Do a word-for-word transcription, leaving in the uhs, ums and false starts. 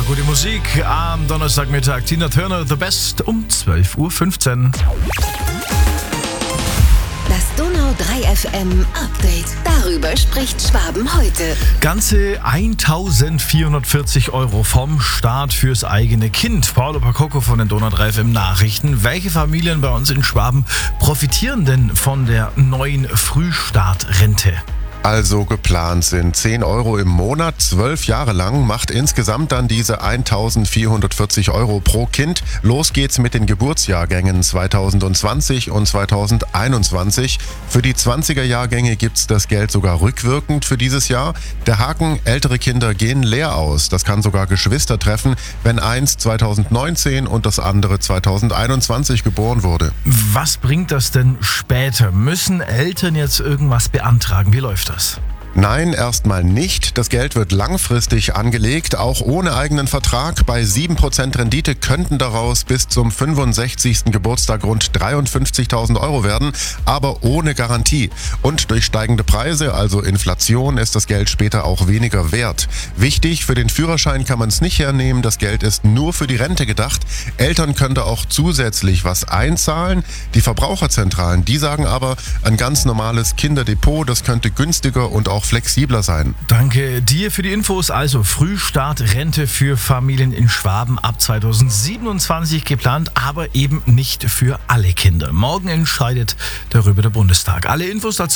gute Musik am Donnerstagmittag. Tina Turner, The Best um zwölf Uhr fünfzehn. Das Donau drei F M Update. Darüber spricht Schwaben heute. Ganze eintausendvierhundertvierzig Euro vom Staat fürs eigene Kind. Paolo Pacocco von den Donau drei F M Nachrichten. Welche Familien bei uns in Schwaben profitieren denn von der neuen Frühstartrente? Also geplant sind zehn Euro im Monat, zwölf Jahre lang, macht insgesamt dann diese eintausendvierhundertvierzig Euro pro Kind. Los geht's mit den Geburtsjahrgängen zweitausendzwanzig und zweitausendeinundzwanzig. Für die zwanziger Jahrgänge gibt's das Geld sogar rückwirkend für dieses Jahr. Der Haken, ältere Kinder gehen leer aus. Das kann sogar Geschwister treffen, wenn eins zweitausendneunzehn und das andere zweitausendeinundzwanzig geboren wurde. Was bringt das denn später? Müssen Eltern jetzt irgendwas beantragen? Wie läuft das? Nein, erstmal nicht. Das Geld wird langfristig angelegt, auch ohne eigenen Vertrag. Bei sieben Prozent Rendite könnten daraus bis zum fünfundsechzigsten Geburtstag rund dreiundfünfzigtausend Euro werden, aber ohne Garantie. Und durch steigende Preise, also Inflation, ist das Geld später auch weniger wert. Wichtig, für den Führerschein kann man es nicht hernehmen. Das Geld ist nur für die Rente gedacht. Eltern können da auch zusätzlich was einzahlen. Die Verbraucherzentralen, die sagen aber, ein ganz normales Kinderdepot, das könnte günstiger und auch flexibler sein. Danke dir für die Infos. Also Frühstartrente für Familien in Schwaben ab zweitausendsiebenundzwanzig geplant, aber eben nicht für alle Kinder. Morgen entscheidet darüber der Bundestag. Alle Infos dazu